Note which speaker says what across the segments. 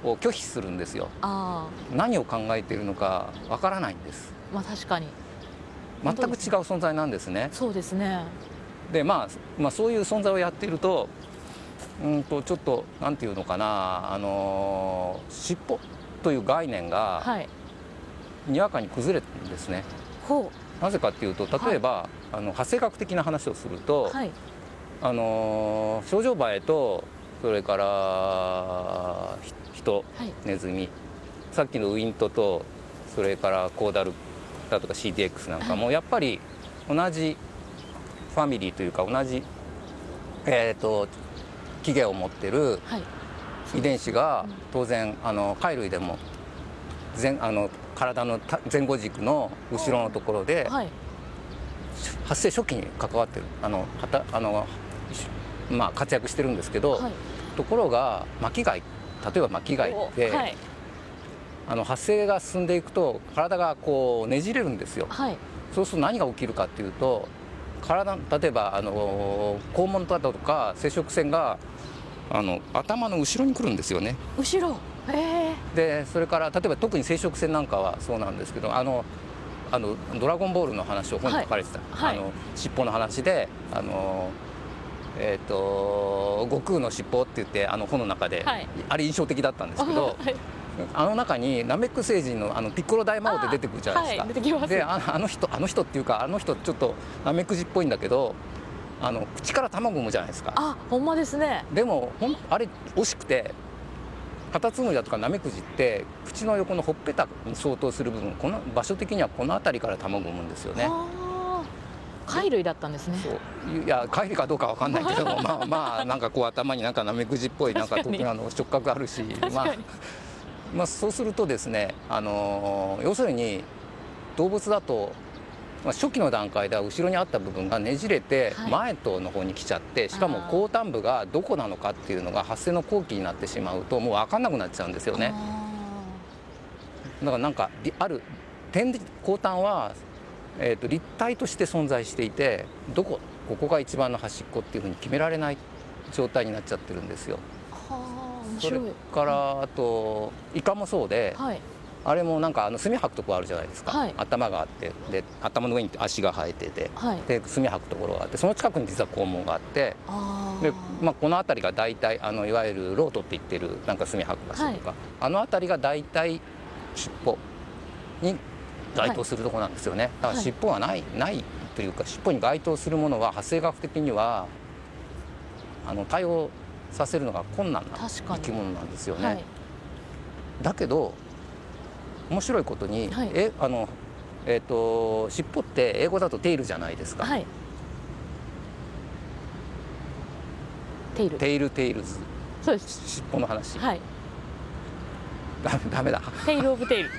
Speaker 1: を拒否するんですよ。
Speaker 2: あ
Speaker 1: 何を考えているのかわからないんです。
Speaker 2: あ、まあ確かに。
Speaker 1: 全く違う存在なんですね。
Speaker 2: そうですね。
Speaker 1: でそういう存在をやっていると、ちょっとなんていうのかな、尻尾という概念が
Speaker 2: はい。
Speaker 1: にわかに崩れてるんですね。
Speaker 2: ほ
Speaker 1: なぜかっていうと、例えば、発生学的な話をすると、
Speaker 2: う。はい。
Speaker 1: ショウジョウバエとそれから人、
Speaker 2: はい。
Speaker 1: ネズミ、さっきのウイントとそれからコーダルだとか CTX なんかもやっぱり同じファミリーというか同じ、起源を持ってる
Speaker 2: はい。
Speaker 1: 遺伝子が当然貝類でも体の前後軸の後ろのところで
Speaker 2: はい。
Speaker 1: 発生初期に関わってる活躍してるんですけど、
Speaker 2: はい。
Speaker 1: ところが巻貝、例えば巻貝って、
Speaker 2: はい。
Speaker 1: 発生が進んでいくと体がこうねじれるんですよ。
Speaker 2: はい。
Speaker 1: そうすると何が起きるかっていうと、例えば肛門だとか接触腺が頭の後ろに来るんですよね。
Speaker 2: 後ろ。
Speaker 1: でそれから例えば特に生殖腺なんかはそうなんですけど、ドラゴンボールの話を本に書かれてた、
Speaker 2: はい
Speaker 1: 尻尾の話で悟空の尻尾って言って本の中で、
Speaker 2: はい、
Speaker 1: あれ印象的だったんですけど、
Speaker 2: はい、
Speaker 1: あの中にナメック星人のピッコロ大魔王って出てくるじゃないですか。
Speaker 2: はい、出てきます。
Speaker 1: であの人っていうかちょっとナメック星っぽいんだけど口から卵産むじゃないですか。
Speaker 2: あ、ほんまですね。
Speaker 1: でもあれ惜しくて、カタツムリだとかナメクジって口の横のほっぺたに相当する部分、この場所的にはこの辺りから卵を産むんですよね。
Speaker 2: 貝類だったんですね。
Speaker 1: そういや貝類かどうかわかんないけどもなんかこう頭になんかナメクジっぽいなんか特に触覚あるし、そうするとですね、要するに動物だと、初期の段階では後ろにあった部分がねじれて前頭の方に来ちゃって、しかも後端部がどこなのかっていうのが発生の後期になってしまうともう分かんなくなっちゃうんですよね。だからなんか後端は、立体として存在していて、ここが一番の端っこっていうふうに決められない状態になっちゃってるんですよ。それからあとイカもそうで、
Speaker 2: はい、
Speaker 1: あれもなんか墨吐くところあるじゃないですか、
Speaker 2: はい、
Speaker 1: 頭があって、で頭の上に足が生えてて、
Speaker 2: はい、
Speaker 1: で墨吐くところがあって、その近くに実は肛門があって、で、この辺りが大体いわゆるロートって言ってるなんか墨吐く場所とか、あの辺りが大体尻尾に該当するところなんですよね。だから尻尾はないというか、尻尾に該当するものは発生学的には対応させるのが困難な生き物なんですよね。だけど面白いことに、尻尾って英語だとテイルじゃないですか。テイルズ。
Speaker 2: そうです。
Speaker 1: 尻尾の話。
Speaker 2: はい。
Speaker 1: ダメだ。
Speaker 2: テイルオブテイル。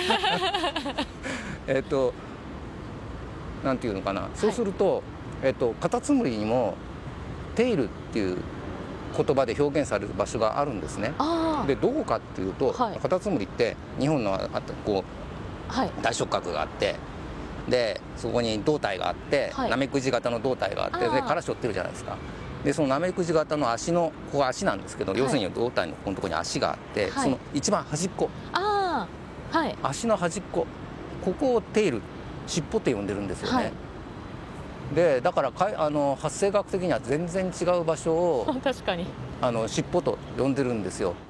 Speaker 1: なんていうのかな。そうすると、カタツムリにもテイルっていう言葉で表現される場所があるんですね。でどこかっていうと、カタツムリって2本のこう大触覚があって、でそこに胴体があって、ナメクジ型の胴体があって、で殻背負ってるじゃないですか。でそのナメクジ型の足のここが足なんですけど、要するに胴体のここのところに足があって、その一番端っこ、足の端っこ、ここをテイル、尻尾って呼んでるんですよね。でだから発生学的には全然違う場所を
Speaker 2: 確かに
Speaker 1: 尻尾と呼んでるんですよ。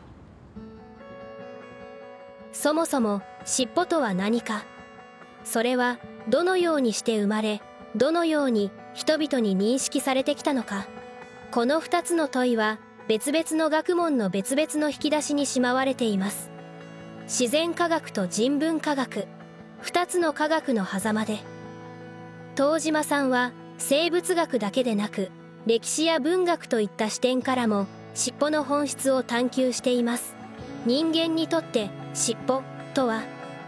Speaker 3: そもそも尻尾とは何か、それはどのようにして生まれ、どのように人々に認識されてきたのか、この2つの問いは別々の学問の別々の引き出しにしまわれています。自然科学と人文科学、2つの科学の狭間で、東島さんは生物学だけでなく歴史や文学といった視点からも尻尾の本質を探求しています。人間にとって尻尾とは、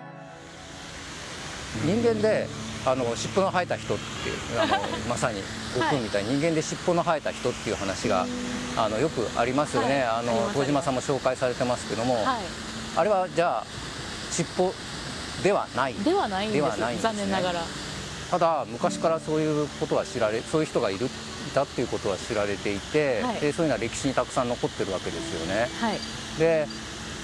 Speaker 1: 人間で尻尾の生えた人ってまさに僕みたいに人間で尻尾の生えた人っていう話がよくありますよね。東島さんも紹介されてますけども、あれはじゃあ尻尾ではないんですね。
Speaker 2: 残念ながら。
Speaker 1: ただ昔からそういうことはそういう人がいたっていうことは知られていて、でそういうのは歴史にたくさん残ってるわけですよね。で